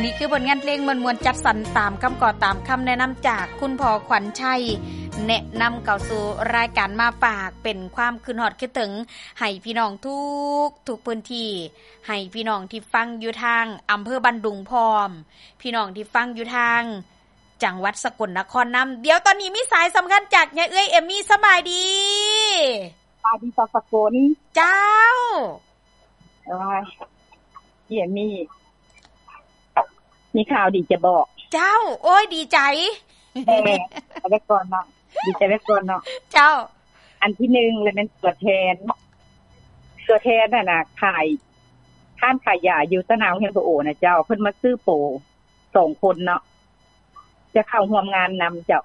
นี้คือผลงานเพลงมวลๆจัดสรรตามคำก่อตามคำแนะนําจากคุณพ่อขวัญชัยแนะนําเข้าสู่รายการมาฝากเป็นความคืนฮอดคิดถึงให้พี่น้องทุกพื้นที่ให้พี่น้องที่ฟังอยู่ทางอำเภอบันดุงพร้อมพี่น้องที่ฟังอยู่ทางจังหวัดสกลนครนำเดี๋ยวตอนนี้มีสายสำคัญจากยายเอื้อยเอมมี่สบายดีสบายดีสกลเจ้าเอมมี่มีข่าวดีจะบอกเจ้าโอ้ยดีใจไว้ก่อนเนาะดีใจไว้ก่อนเนาะเจ้าอันที่1เลยเป็นตัวแทนน่ะขายท่านขายยาอยู่ตะนาวเฮียนโอนะเจ้าเพิ่นมาซื้อโป2คนเนาะจะเข้าร่วมงานนําเจ้า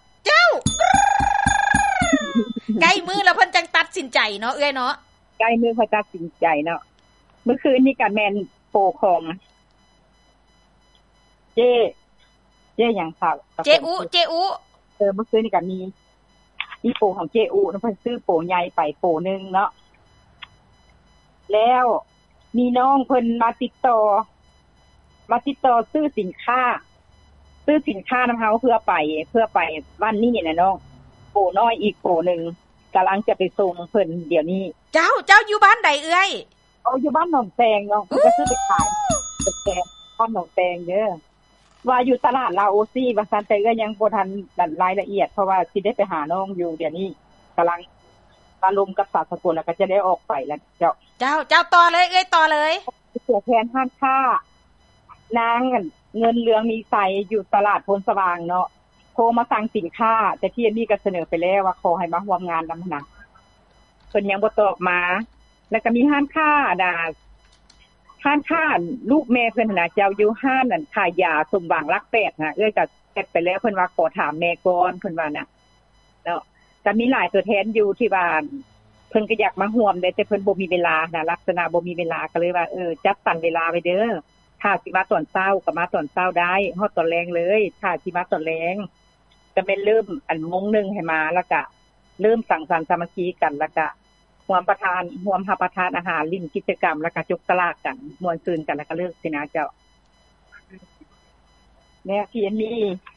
ใกล้มือแล้วเพิ่นจังตัดสินใจเนาะเอ้ยเนาะใกล้มือเพิ่นตัดสินใจเนาะเมื่อคืนนี้ก็แม่นโปของเจหยังค่ะเจอุเมื่อคืนนี้ก็มีโปของเจอุเพิ่นซื้อโปใหญ่ไปโปนึงเนาะแล้วมีน้องเพิ่นมาติดต่อซื้อสินค้านำเฮาเพื่อไปวันนี้น่ะน้องโปน้อยอีกโปนึงกําลังจะไปส่งเพิ่นเดี๋ยวนี้เจ้าอยู่บ้านใดเอ้ยอยู่บ้านหนองแตงเนาะเพิ่นก็ซื้อไปขายแต่บ้านหนองแตงเด้อว่าอยู่ตลาดลาโอซี่ว่าซั่นแต่ก็ยังบ่ทันรายละเอียดเพราะว่าสิได้ไปหาน้องอยู่เดี๋ยวนี้กําลังอารมณ์กับสาวสกลแล้วก็จะได้ออกไปแล้วเจ้าต่อเลยเอ้ยต่อเลยตัวแทนห้างค้านางเงินเหลืองมีใสอยู่ตลาดพลสว่างเนาะโทรมาสั่งสินค้าแต่ที่นี่ก็เสนอไปแล้วว่าขอให้มาร่วมงานนำนะเพิ่นยังบ่ตอบมาแล้วก็มีห้างค้าลูกแม่เพิ่นน่ะเจ้าอยู่ห้านนั่นขายยาสมหวังรัก8นะเอ้ยก็แอดไปแล้วเพิ่นว่าขอถามแม่ก่อนเพิ่นว่าน่ะเนาะก็มีหลายตัวแทนอยู่ที่บ้านเพิ่นก็อยากมาร่วมแต่เพิ่นบ่มีเวลานะลักษณะบ่มีเวลาก็เลยว่าจัดสรรเวลาไว้เด้อถ้าสิมาตอนเช้าก็มาตอนเช้าได้ฮอดตอนแลงเลยถ้าสิมาตอนแลงก็แม่นเริ่มอันโมงนึงให้มาแล้วก็เริ่มสังสรรค์สามัคคีกันแล้วก็ร่วมรับประทานอาหารลิ้นกิจกรรมแล้วก็จกตลาดกันม่วนซื่นกันแล้วก็เลิกสินะเจ้าแม่ที่มี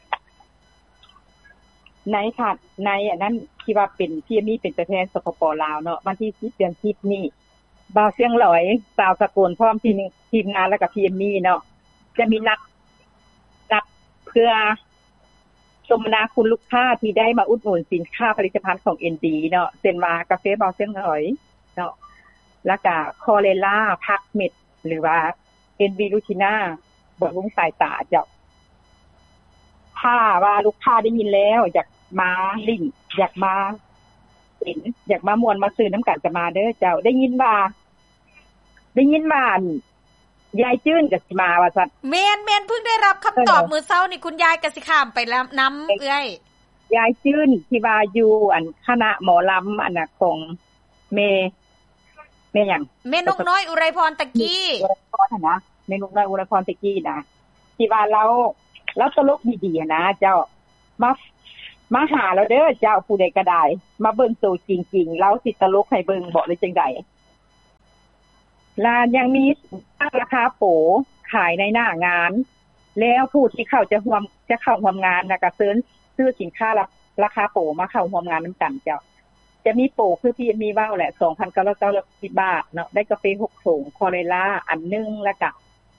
ในอันนั้นที่ว่าเป็นที่มีเป็นตัวแทนสปปลาวเนาะวันที่10เดือน10นี้บ่าวเสียงหลอยสาวสกลพร้อมทีมงานแล้วก็ทีมมีเนาะจะมีนัดเพื่อสมนาคุณลูกค้าที่ได้มาอุดหนุนสินค้าผลิตภัณฑ์ของ ND เนาะเช่นว่ากาแฟบ่าวเสียงหลอยเนาะแล้วก็คอเลล่าพักเม็ดหรือว่า NB ลูทิน่าบำรุงสายตาเจ้าถ้าว่าลูกค้าได้ยินแล้วอยากมาลิ้นอยากมาเห็นอยากมามวนมาซื้อน้ำกันก็มาเด้อเจ้าได้ยินว่ายายจื้นก็สิมาว่าซั่นแม่นเพิ่งได้รับคำตอบมื้อเช้านี่คุณยายก็สิข้ามไปแล้วนําเอ้ยยายจื้นที่ว่าอยู่อันคณะหมอลำอันน่ะของแม่หยังแม่นกน้อยอุไรพรตะกี้นะแม่นกน้อยอุไรพรตะกี้นะที่ว่าเราตลกดีๆนะเจ้ามาหาเราเด้อเจ้าผู้ใดก็ได้มาเบิ่งตัวจริงๆเราสิตลกให้เบิ่งบ่ได้จังได๋ลานยังมีราคาโปขายในหน้างานแล้วผู้ที่เข้าจะเข้าร่วมงานน่ะก็ซื้อสินค้าราคาโปมาเข้าร่วมงานนํากันเจ้าจะมีโปคือที่มีเว้าแหละ 2,990 บาทเนาะได้กาแฟ6ถุงคอเรล่าอันนึงแล้วก็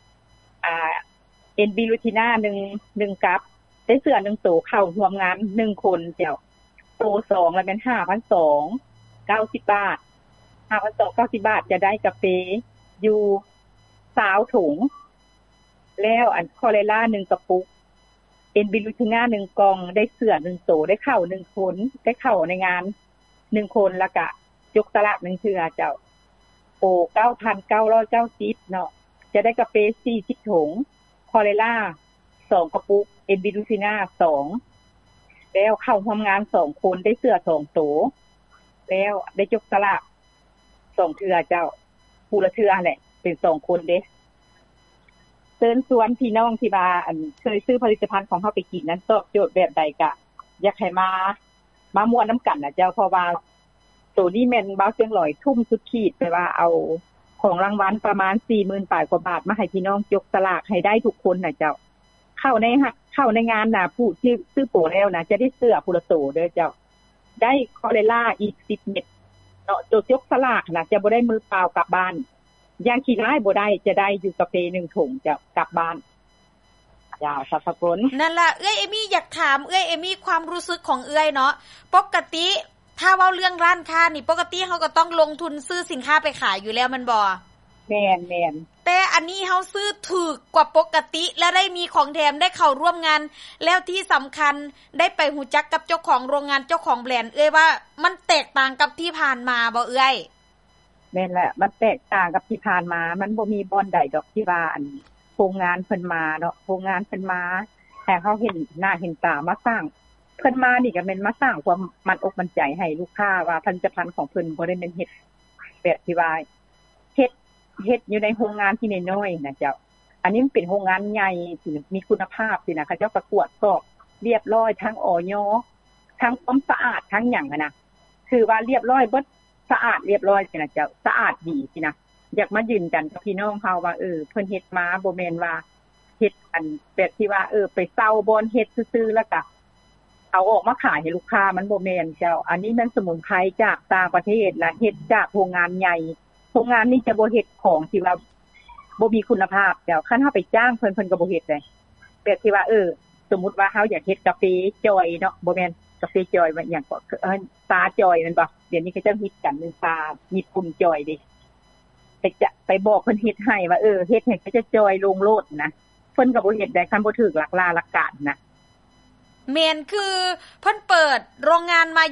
NB ลูทิน่า1กับได้เสื้อ1ตัวเข้าร่วมงาน1คนเจ้าโป2แล้วเป็น 5,290 บาท 5,290 บาทจะได้กาแฟอยู่20ถุงแล้วอันคอเรล่า1กระปุก NB ลูทิน่า1กล่องได้เสื้อ1ตัวได้เข้า1คนได้เข้าในงาน1คนแล้วก็ยกตลาด1เทื่อเจ้าโป 9,990 เนาะจะได้กาแฟ40ถุงคอเรล่า2กระปุก NB ลูทิน่า2แล้วเข้าร่วมงาน2คนได้เสื้อ2ตัวแล้วได้ยกตลาด2เทื่อเจ้าผู้ละเทื่อแหละเป็น2คนเด้เชิญชวนพี่น้องที่ว่าเคยซื้อผลิตภัณฑ์ของเฮาไปกินนั้นตอบโจทย์แบบใดก็อยากให้มาม่วนนํากันน่ะเจ้าเพราะว่าตัวนี้แม่นบ่าวเสียงหลอยทุ่มสุดขีดไปว่าเอาของรางวัลประมาณ 40,000 ปลายกว่าบาทมาให้พี่น้องยกตลาดให้ได้ทุกคนน่ะเจ้าเข้าในงานน่ะผู้ที่ซื้อโปรแล้วนะจะได้เสื้อผู้ละโตเด้อเจ้าได้คอเลล่าอีก10เม็ดเนาะยกสลากน่ะจะบ่ได้มือเปล่ากลับบ้านอย่างขี้ร้ายบ่ได้จะได้อยู่กาแฟ1ถุงจะกลับบ้านยาวสัพพลนั่นล่ะเอมี่อยากถามเอมี่ความรู้สึกของเนาะปกติถ้าเว้าเรื่องร้านค้านี่ปกติเฮาก็ต้องลงทุนซื้อสินค้าไปขายอยู่แล้วมันบ่แม่นแต่อันนี้เฮาซื้อถูกกว่าปกติและได้มีของแถมได้เข้าร่วมงานแล้วที่สำคัญได้ไปหูจักกับเจ้าของโรงงานเจ้าของแบรนด์ว่ามันแตกต่างกับที่ผ่านมาบ่แม่นแหละมันแตกต่างกับที่ผ่านมามันบ่มีบ่อนใดดอกที่ว่าอันโรงงานเพิ่นมาเนาะโรงงานเพิ่นมาแต่เฮาเห็นหน้าเห็นตามาสร้างเพิ่นมานี่ก็แม่นมาสร้างความมั่นอกมั่นใจให้ลูกค้าว่าผลิตภัณฑ์ของเพิ่นบ่ได้แม่นเฮ็ดแบบที่ว่าเฮ็ดอยู่ในโรงงานที่น้อยๆนะเจ้าอันนี้มันเป็นโรงงานใหญ่ที่มีคุณภาพสินะเขาเจ้าประกวดก็เรียบร้อยทั้งอย.ทั้งความสะอาดทั้งหยังนะคือว่าเรียบร้อยเบิดสะอาดเรียบร้อยสินะเจ้าสะอาดดีสินะอยากมายืนยันกับพี่น้องเฮาว่าเพิ่นเฮ็ดมาบ่แม่นว่าเฮ็ดอันแบบที่ว่าไปเซาบ่เฮ็ดซื่อๆแล้วก็เอาออกมาขายให้ลูกค้ามันบ่แม่นเจ้าอันนี้มันสมุนไพรจากต่างประเทศและเฮ็ดจากโรงงานใหญ่โรงงานนี้จะบ่เฮ็ดของที่ว่าบ่มีคุณภาพเดี๋ยวคันเฮาไปจ้างเพิ่นก็บ่เฮ็ดได้แบบที่ว่าสมมุติว่าเฮาอยากเฮ็ดกาแฟจอยเนาะบ่แม่นกาแฟจอยว่าหยังก็ตาจอยแม่นบ่เดี๋ยวนี้เขาจะฮิตกันนึงตาญี่ปุ่นจอยดิไปบอกเพิ่นเฮ็ดให้ว่าเฮ็ดให้เขาจะจอยลงโลดนะเพิ่นก็บ่เฮ็ดได้คันบ่ถูกหลักหลักการนะแม่นคือเพิ่นเปิดโรงงานมา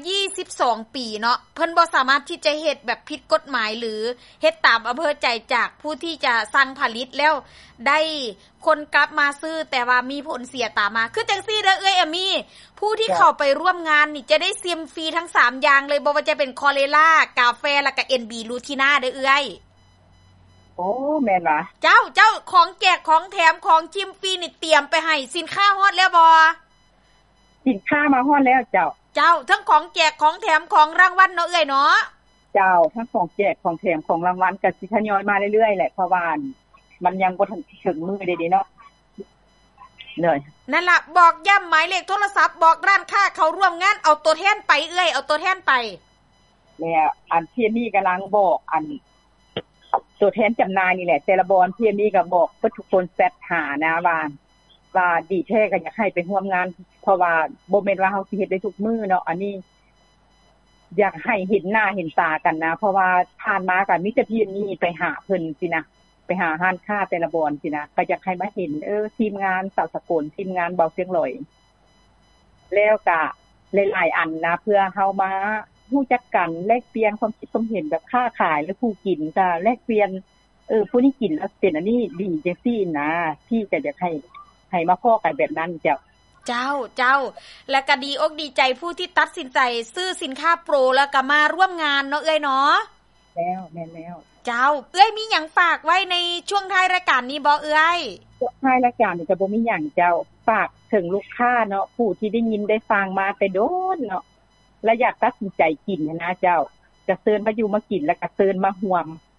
22ปีเนาะเพิ่นบ่สามารถที่จะเฮ็ดแบบผิดกฎหมายหรือเฮ็ดตามอำเภอใจจากผู้ที่จะสั่งผลิตแล้วได้คนกลับมาซื้อแต่ว่ามีผลเสียตามมาคือจังซี่เด้อเอมี่ผู้ที่เข้าไปร่วมงานนี่จะได้เซียมฟรีทั้ง3อย่างเลยบ่ว่าจะเป็นคอเลล่ากาแฟแล้วก็ NB ลูทิน่าเด้อโอ้แม่นว่ะเจ้าของแจกของแถมของชิมฟรีนี่เตรียมไปให้สินค้าฮอดแล้วบ่สินค้ามาฮอดแล้วเจ้าทั้งของแจกของแถมของรางวัลเนาะเนาะเจ้าทั้งของแจกของแถมของรางวัลก็สิทยอยมาเรื่อยๆแหละเพราะว่ามันยังบ่ถึงมือได้เนาะเลยนั่นล่ะบอกย้ำหมายเลขโทรศัพท์บอกร้านค้าเขาร่วมงานเอาตัวแทนไปเอาตัวแทนไปแล้วอันที่นี่กำลังบอกอันตัวแทนจำหน่ายนี่แหละแต่ละบอนที่นี่ก็บอกว่าทุกคนแซดหานะว่าดีแท้ก็อยากให้ไปร่วมงานเพราะว่าบ่แม่นว่าเฮาสิเฮ็ดได้ทุกมื้อเนาะอันนี้อยากให้เห็นหน้าเห็นตากันนะเพราะว่าผ่านมาก็มีแต่พี่นี่ไปหาเพิ่นสินะไปหาร้านค้าแต่ละบอนสินะก็อยากให้มาเห็นทีมงานสาวสกลทีมงานเบาเสียงลอยแล้วก็หลายๆอันนะเพื่อเฮามารู้จักกันแลกเปลี่ยนความคิดความเห็นแบบค้าขายและผู้กินก็แลกเปลี่ยนผู้นี้กินแล้วเป็นอันนี้ดีจังซี่นะพี่ก็อยากให้มาพ้อกันแบบนั้นเจ้าและก็ดีอกดีใจผู้ที่ตัดสินใจซื้อสินค้าโปรแล้วก็มาร่วมงานเนาะเนาะแล้วแม่นแล้วเจ้ามีหยังฝากไว้ในช่วงท้ายรายการนี้บ่ช่วงท้ายรายการนี่ก็บ่มีหยังเจ้าฝากถึงลูกค้าเนาะผู้ที่ได้ยินได้ฟังมาแต่โดนเนาะและอยากตัดสินใจกินนะเจ้าจะเชิญมาอยู่มากินแล้วก็เชิญมาร่ว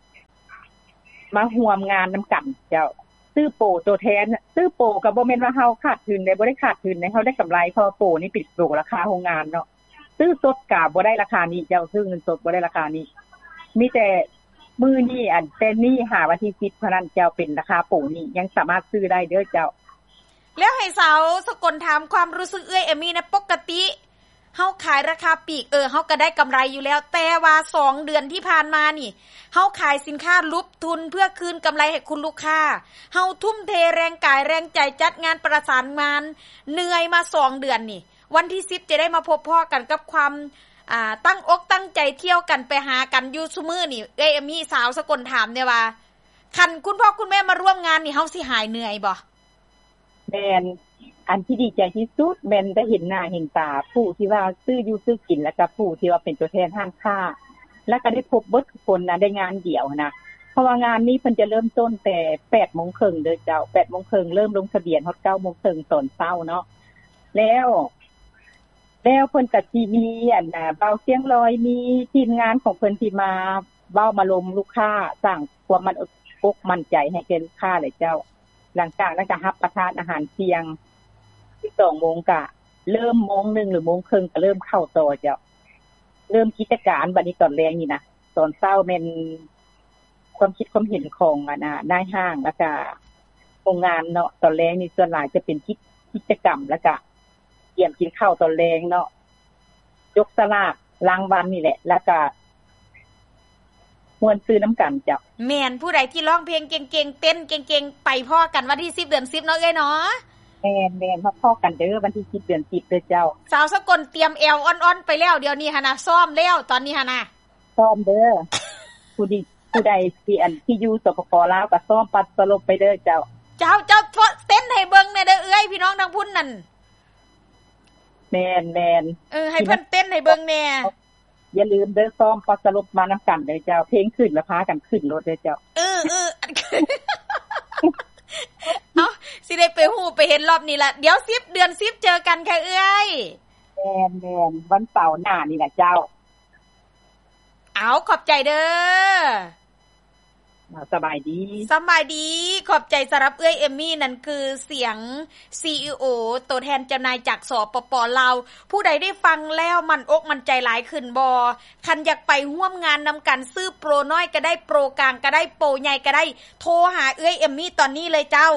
มงานนำกันเจ้าซื้อโปรตัวแทนซื้อโปรก็บ่แม่นว่าเฮาขาดทุนได้บ่ได้ขาดทุนได้เฮาได้กำไรเพราะโปรนี่ปิดโปรราคาโรงงานเนาะซื้อสดก็บ่ได้ราคานี้เจ้าซื้อเงินสดบ่ได้ราคานี้มีแต่มื้อนี้อันแต่นี่หาวันที่10เท่านั้นเจ้าเป็นราคาโปรนี่ยังสามารถซื้อได้เด้อเจ้าแล้วให้สาวสกลถามความรู้สึกเอมี่นะปกติเฮาขายราคาปลีกเฮาก็ได้กำไรอยู่แล้วแต่ว่า2เดือนที่ผ่านมานี่เฮาขายสินค้าลุบทุนเพื่อคืนกำไรให้คุณลูกค้าเฮาทุ่มเทแรงกายแรงใจจัดงานประสานงานเหนื่อยมา2เดือนนี่วันที่10จะได้มาพบพ่อกันกับความตั้งอกตั้งใจเที่ยวกันไปหากันอยู่ซุมื้อนี่มีสาวสกลถามเนี่ยว่าคันคุณพ่อคุณแม่มาร่วมงานนี่เฮาสิหายเหนื่อยบ่แม่นอันที่ดีใจที่สุดแม่นได้เห็นหน้าเห็นตาผู้ที่ว่าซื้ออยู่ซื้อกินแล้วก็ผู้ที่ว่าเป็นตัวแทนห้างค้าแล้วก็ได้พบเบิดทุกคนนะได้งานเดียวนะเพราะว่างานนี้เพิ่นจะเริ่มต้นแต่ 8:30 น.เด้อเจ้า 8:30 น.เริ่มลงทะเบียนฮอด 9:00 น.ตอนเช้าเนาะแล้วเพิ่นก็สิมีเบาเสียงลอยมีทีมงานของเพิ่นที่มาเว้ามาลมลูกค้าสร้างความมั่นอกมั่นใจให้แก่ลูกค้าเลยเจ้าหลังจากนั้นก็รับประทานอาหารเที่ยง 12:00 นก็เริ่ม 1:00 นหรือ 1:30 นก็เริ่มเข้าต่อเจ้าเริ่มกิจการบัดนี้ตอนแลงนี่นะตอนเช้าแม่นความคิดความเห็นของนายห้างแล้วก็โรงงานเนาะตอนแลงนี่ส่วนหลายจะเป็นกิจกรรมแล้วก็เตรียมกินข้าวตอนแลงเนาะยกสลากรางวัลนี่แหละแล้วก็ม่วนซื้อน้ำกันจ้ะแม่นผู้ใดที่ร้องเพลงเก่งๆเต้นเก่งๆไปพ้อกันวันที่10เดือน10เนาะเอ้ยเนาะแม่นมาพ้อกันเด้อวันที่10เดือน10เด้อเจ้าสาวสกลเตรียมแอวอ่อนๆไปแล้วเดี๋ยวนี้หั่นน่ะซ้อมแล้วตอนนี้หั่นน่ะซ้อมเด้อผู้ใดที่อยู่สปป.ลาวก็ซ้อมปัดสลบไปเด้อเจ้าเต้นให้เบิ่งแน่เด้อเอ้ยพี่น้องทางพุ่นนั่นแม่นให้เพิ่นเต้นให้เบิ่งแน่อย่าลืมเด้อซ้อมปัดสลบมานํากันเด้อเจ้าเพลงขึ้นแล้วพากันขึ้นรถเด้อเจ้าเอ้าสิได้ไปฮู้ไปเห็นรอบนี้ล่ะเดี๋ยว10เดือน10เจอกันค่ะเอ้ยแม่นวันเสาร์หน้านี่ล่ะเจ้าเอาขอบใจเด้อสบายดีขอบใจสำหรับเอื้อยเอมมี่นั่นคือเสียง CEO ตัวแทนจำหน่ายจากสปป.ลาวผู้ใดได้ฟังแล้วมันอกมันใจหลายขึ้นบ่คันอยากไปร่วมงานนำกันซื้อโปรน้อยก็ได้โปรกลางก็ได้โปรใหญ่ก็ได้โทรหาเอื้อยเอมมี่ตอนนี้เลยเจ้า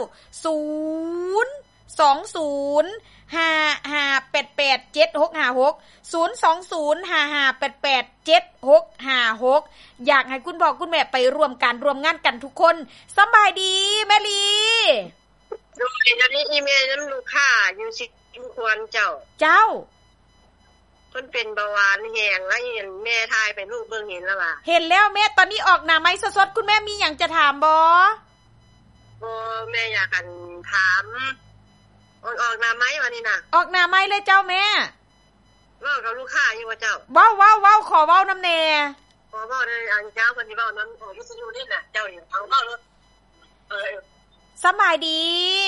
02055875656 อยากให้คุณพ่อคุณแม่ไปร่วมงานกันทุกคนสบายดีแม่ลีดูนี่อีเมลนำลูกค้าอยู่สิควรเจ้าเพิ่นเป็นเบาหวานแห้งแล้วเห็นแม่ทายเป็นลูกเบิ่งเห็นแล้วล่ะเห็นแล้วแม่ตอนนี้ออกหน้าไม้สดๆคุณแม่มีหยังจะถามบ่แม่อยากกันถามออกหน้าไม้วันนี้น่ะออกหน้าไม้เลยเจ้าแม่เว้ากับลูกค้าอยู่ว่าเจ้าเว้าขอเว้านำแน่ขอเว้าได้อันเจ้าเพิ่นสิเว้านำอยู่ซื่อนี่น่ะเจ้านี่เอาเว้าสบายดี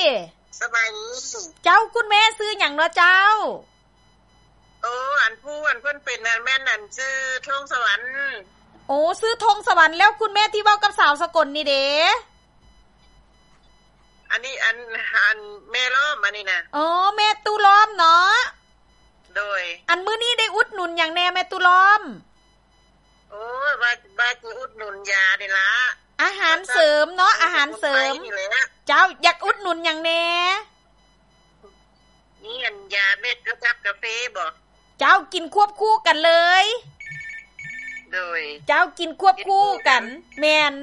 เจ้าคุณแม่ซื้อหยังเนาะเจ้าอันผู้อันเพิ่นเป็นนั่นแม่นนั่นชื่อทงสวรรค์ซื้อธงสวรรค์แล้วคุณแม่ที่เว้ากับสาวสกลนี่เด้อันนี้อันแม่ล้อมอันนี้น่ะแม่ตุล้อมเนาะโดยอันมื้อนี้ได้อุดหนุนหยังแน่แม่ตุล้อมว่าสิอุดหนุนยานี่ล่ะอาหารเสริมเนาะอาหารเสริมเจ้าอยากอุดหนุนหยังแน่นี่อันยาเม็ดกับกาแฟบ่เจ้ากินควบคู่กันเลยโดยเจ้ากินควบคู่กันแม่น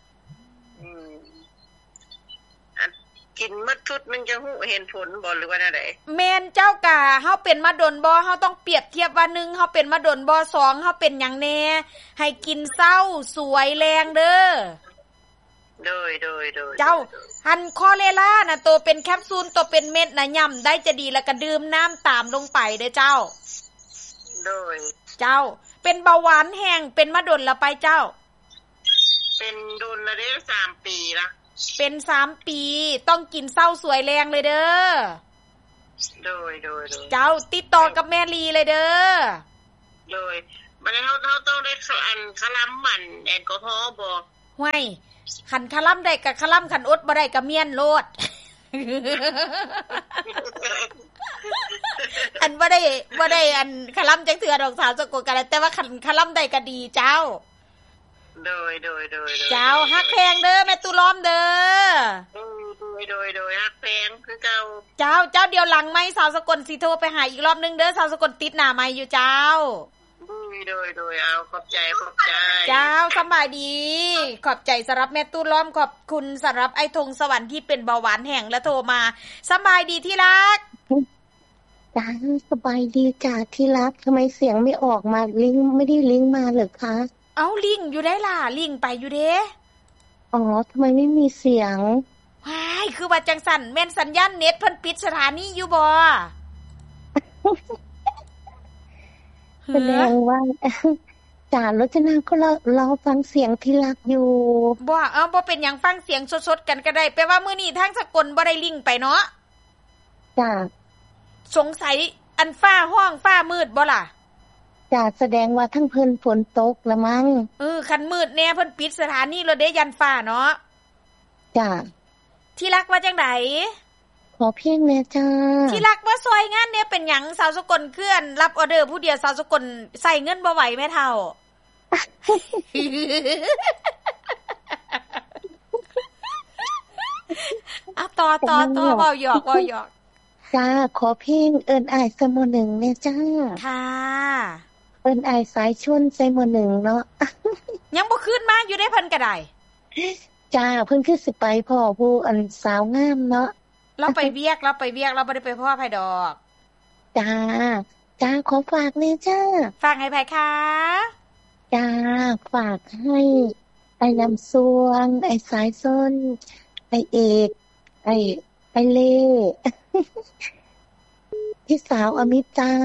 กินมัดชุดมันจะฮู้เห็นผลบ่หรือว่าแนวใดแม่นเจ้ากะเฮาเป็นมาดนบ่เฮาต้องเปรียบเทียบว่า1เฮาเป็นมาดนบ่2เฮาเป็นหยังแน่ให้กินเช้าสวยแรงเด้อโดยเจ้าหันคอเลล่าน่ะตัวเป็นแคปซูลตัวเป็นเม็ดน่ะย่ำได้จะดีแล้วก็ดื่มน้ำตามลงไปเด้อเจ้าโดยเจ้าเป็นเบาหวานแห้งเป็นมาดนแล้วไปเจ้าเป็นดนละได้3ปีละเป็น3ปีต้องกินเช้าสวยแรงเลยเด้อโดยเจ้าติดต่อกับแม่ลีเลยเด้อโดยมันเฮาต้องได้อันคลัมมันแอลกอฮอล์บ่ห้วยคันคลัมได้ก็คลัมคันอดบ่ได้ก็เมียนโลดอันบ่ได้อันคลัมจักเทื่อดอกสาวสกลกันแต่ว่าคันคลัมได้ก็ดีเจ้าโดยเจ้าฮักแพงเด้อแม่ตุล้อมเด้อโดยฮักแพงคือเก่าเจ้าเดี๋ยวหลังไม้สาวสกลสิโทรไปหาอีกรอบนึงเด้อสาวสกลติดหน้าไม้อยู่เจ้าโดยเอาขอบใจเจ้าสบายดีขอบใจสำหรับแม่ตุล้อมขอบคุณสำหรับไอ้ธงสวรรค์ที่เป็นเบาหวานแห้งและโทรมาสบายดีที่รักจ้าสบายดีจ้าที่รักทำไมเสียงไม่ออกมาลิงก์ไม่ได้ลิงก์มาเหรอคะเอาลิงอยู่ได้ล่ะลิงไปอยู่เด้ทำไมไม่มีเสียงว้ายคือว่าจังสั่นแม่นสัญญาณเน็ตเพิ่นปิดสถานีอยู่บ่แสดงว่าจ่ารจนาก็รอฟังเสียงที่รักอยู่บ่เป็นหยังฟังเสียงสดๆกันก็ได้แปลว่ามื้อนี้ทางสกลบ่ได้ลิงไปเนาะจ้าสงสัยอันฟ้าห้องฟ้ามืดบ่ล่ะจ้าแสดงว่าทั้งเพิ่นฝนตกละมั้งคันมืดแน่เพิ่นปิดสถานีแล้วเด้ยันฟ้าเนาะจ้าที่รักว่าจังได๋ขอเพลงแน่จ้าที่รักว่าซอยงานเนี่ยเป็นหยังสาวสกลเคลื่อนรับออเดอร์ผู้เดียวสาวสกลใส่เงินบ่ไหวแม่เฒ่าต่อเว้าหยอกจ้าขอเพลงเอิ้นอ้ายใส่หม้อหนึ่งแน่จ้าค่ะเอิ้นอ้ายสายชนใส่หม้อหนึ่งเนาะยังบ่คืนมาอยู่ได้เพิ่นก็ได้จ้าเพิ่นคือสิไปพ่อผู้อันสาวงามเนาะเราไปเวียกเราบ่ได้ไปพ่อไผดอกจ้าขอฝากเลยจ้าฝากให้ไผคะจ้าฝากให้ไอ้น้ำสวงไอ้สายส้นไอ้เอกไอ้เล่พี่สาวอมิตา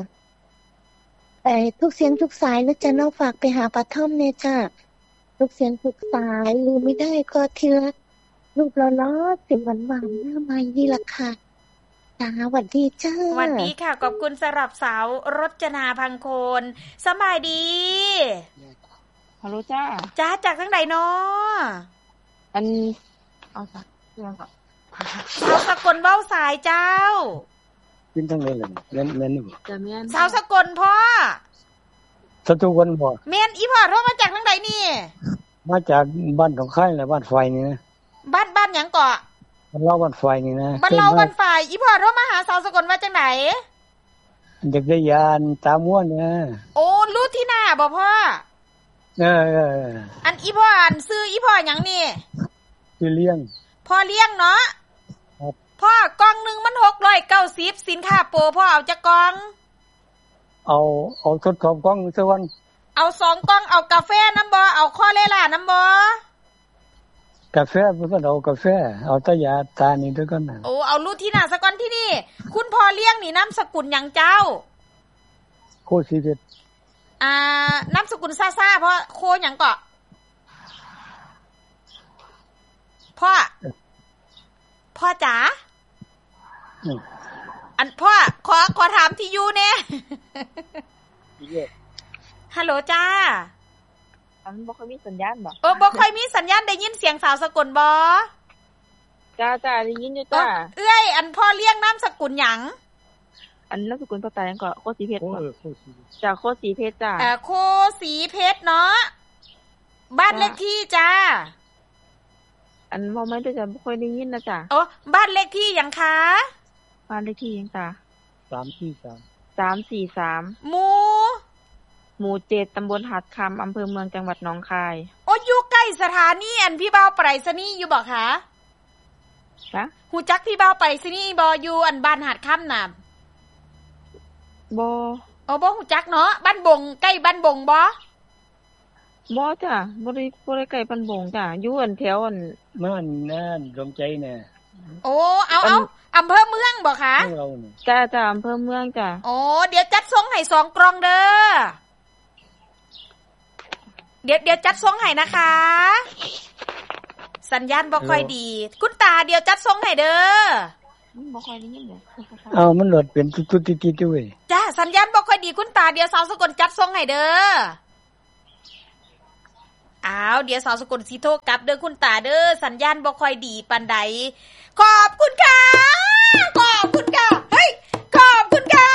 ทุกเสียงทุกสายนะจ๊ะน้องฝากไปหาปลาท่อมเนี่ยจ้าทุกเสียงทุกสายลืมไม่ได้ก็ทีละรูปล้อๆเสียงหวานๆหน้าไม้นี่ล่ะค่ะจ้าสวัสดีจ้าสวัสดีค่ะขอบคุณสำหรับสาวรจนาพังโคนสบายดีฮัลโหลจ้าจากทางใดน้ออันเอาสักเรื่องก่อนสาวสกลเว้าสายเจ้ากินทั้งเลยแม่นนี่จะแม่นสาวสกลพ่อสตูวันบ่แม่นอีพ่อโทรมาจากทางใดนี่มาจากบ้านของค่ายแหละบ้านไฟนี่นะบ้านหยังเกาะบ้านเล่าบ้านไฟนี่นะบ้านเล่าบ้านไฟอีพ่อโทรมาหาสาวสกลว่าจังได๋จักรยานตาม่วนนะโอ้รู้ที่หน้าบ่พ่ออันอีพ่ออันซื้ออีพ่อหยังนี่ชื่อเลี้ยงพ่อเลี้ยงเนาะครับพ่อกล่องนึงมัน690สินค้าโปรพ่อเอาจักกล่องเอาทดสอบกล่องซะวันเอา2กล่องเอากาแฟน้ำบ่เอาคอเลล่าน้ำบ่กาแฟบ่ต้องเอากาแฟเอาแต่ยาตานี่ด้วยกันน่ะโอ้เอารูที่หน้าซะก่อนที่นี่คุณพ่อเลี้ยงนี่นามสกุลหยังเจ้าโคสีเพชรนามสกุลซ่าๆเพราะโคหยังเกาะพ่อจ๋าอันพ่อขอถามที่อยู่แน่ฮัลโหลจ้าบ่ค่อยมีสัญญาณบ่บ่ค่อยมีสัญญาณได้ยินเสียงสาวสกลบ่จ้าได้ยินอยู่จ้าเอ้ยอันพ่อเลี้ยงนามสกุลหยังอันนามสกุลพ่อตาหยังก็โคสีเพชรจ้าโคสีเพชรจ้าโคสีเพชรเนาะบ้านเลขที่จ้าอันบ่แม่นจ้าบ่ค่อยได้ยินนะจ้าบ้านเลขที่หยังคะบ้านเลขที่หยังจ้า 343 หมู่7ตำบลหัดคำอำเภอเมืองจังหวัดหนองคายอยู่ใกล้สถานีอันพี่บ่าวไปรษณีย์อยู่บ่คะจ๊ะฮู้จักพี่บ่าวไปรษณีย์บ่อยู่อันบ้านหัดคำน่ะบ่บ่ฮู้จักเนาะบ้านบงใกล้บ้านบงบ่จ้ะบ่ได้ใกล้บ้านบงจ้ะอยู่อันแถวอันมันนั่นดวงใจน่ะเอาอำเภอเมืองบ่คะจ้ะอำเภอเมืองจ้ะเดี๋ยวจัดส่งให้2กล่องเด้อเดี๋ยวจัดส่งให้นะคะสัญญาณบ่ค่อยดีคุณตาเดี๋ยวจัดส่งให้เด้อบ่ค่อยได้ยินเด้อมันโหลดเป็นตุ๊ดๆติดๆอยู่เว้ยจ้าสัญญาณบ่ค่อยดีคุณตาเดี๋ยวสาวสกลจัดส่งให้เด้อเดี๋ยวสาวสกลสิโทรกลับเด้อคุณตาเด้อสัญญาณบ่ค่อยดีปานใดขอบคุณค่ะเฮ้ยขอบคุณค่ะ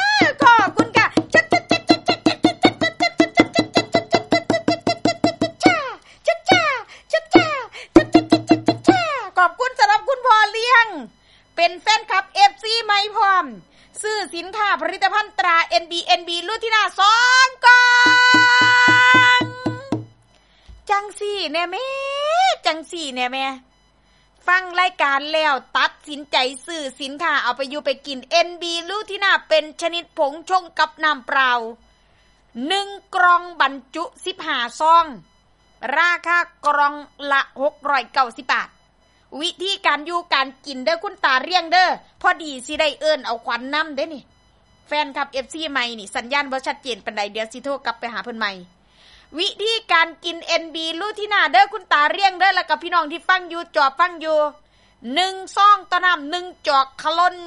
ขอบคุณสำหรับคุณพ่อเลี้ยงเป็นแฟนคลับ FC ใหม่พร้อมซื้อสินค้าผลิตภัณฑ์ตรา NB รุ่นที่หน้า2กล่องจังสี่แน่แม่ฟังรายการแล้วตัดสินใจซื้อสินค้าเอาไปอยู่ไปกิน NB รุ่นที่หน้าเป็นชนิดผงชงกับน้ำเปล่า1กล่องบรรจุ15ซองราคากล่องละ690 บาทวิธีการอยู่การกินเด้อคุณตาเรียงเด้อพอดีสิได้เอิ้นเอาขวัญนำเด้นี่แฟนคลับ FC ใหม่นี่สัญญาณบ่ชัดเจนปานใดเดี๋ยวสิโทรกลับไปหาเพิ่นใหม่วิธีการกิน NB ลูทิน่าเด้อคุณตาเรียงเด้อแล้วก็พี่น้องที่ฟังอยู่จอฟังอยู่1ซองต่อน้ำ1จอกคลน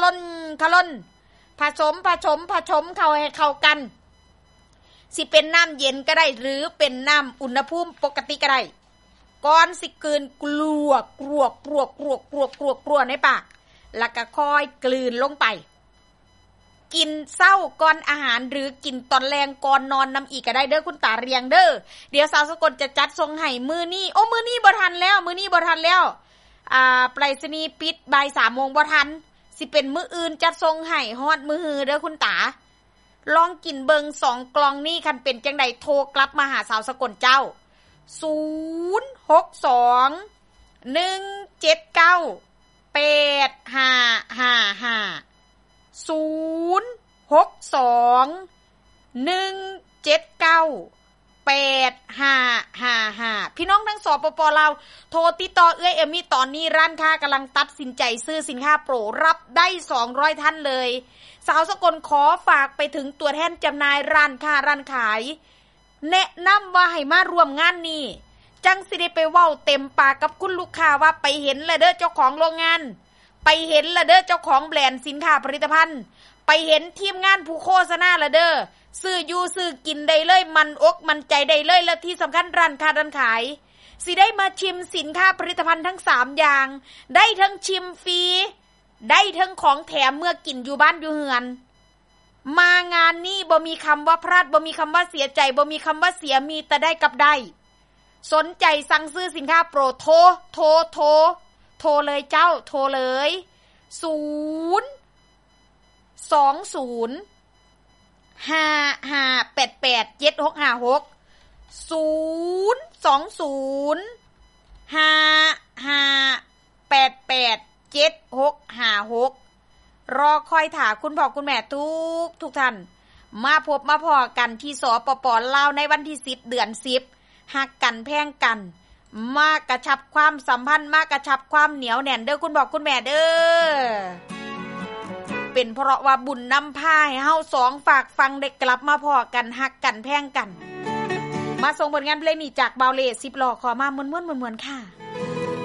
ผสมเข้าให้เข้ากันสิเป็นน้ำเย็นก็ได้หรือเป็นน้ำอุณหภูมิปกติก็ได้ก่อนสิกลืนกลวกกรวกกรวกกรวกกรวกกรวกกรวกในปากแล้วก็ค่อยกลืนลงไปกินเช้าก่อนอาหารหรือกินตอนแลงก่อนนอนนำอีกก็ได้เด้อคุณตาเรียงเด้อเดี๋ยวสาวสกลจะจัดส่งให้มื้อนี้มื้อนี้บ่ทันแล้วไปรษณีย์ปิดบ่าย 3:00 นบ่ทันสิเป็นมื้ออื่นจัดส่งให้ฮอดมื้อฮือเด้อคุณตาลองกินเบิง2กล่องนี้คันเป็นจังได๋โทรกลับมาหาสาวสกลเจ้า062 179 8555 062 179 8555พี่น้องทั้งสปป.ลาวโทรติดต่อเอื้อยเอมมี่ตอนนี้ร้านค้ากำลังตัดสินใจซื้อสินค้าโปรรับได้200ท่านเลยสาวสกลขอฝากไปถึงตัวแทนจำหน่ายร้านค้าร้านขายแนะนำว่าให้มาร่วมงานนี้จังสิได้ไปเว้าเต็มปากกับคุณลูกค้าว่าไปเห็นแล้วเด้อเจ้าของโรงงานไปเห็นแล้วเด้อเจ้าของแบรนด์สินค้าผลิตภัณฑ์ไปเห็นทีมงานผู้โฆษณาแล้วเด้อซื้ออยู่ซื้อกินได้เลยมันอกมันใจได้เลยและที่สำคัญร้านค้าร้านขายสิได้มาชิมสินค้าผลิตภัณฑ์ทั้ง3อย่างได้ทั้งชิมฟรีได้ทั้งของแถมเมื่อกินอยู่บ้านอยู่เฮือนมางานนี้บ่มีคำว่าพลาดบ่มีคำว่าเสียใจบ่มีคำว่าเสียมีแต่ได้กับได้สนใจสั่งซื้อสินค้าโปรโทรเลยเจ้าโทรเลย020 5588 7656 020 5588 7656รอคอยถาคุณพ่อคุณแม่ทุกท่านมาพบมาพอกันที่สปป.ลาวในวันที่10เดือน10ฮักกันแพงกันมากระชับความสัมพันธ์มากระชับความเหนียวแน่นเด้อคุณพ่อคุณแม่เด้อเป็นเพราะว่าบุญนำพาให้เฮา2ฝากฟังได้กลับมาพอกันฮักกันแพงกันมาส่งผลงานเพลงนี้จากเบาเล10ล้อขอมาม่วนๆค่ะ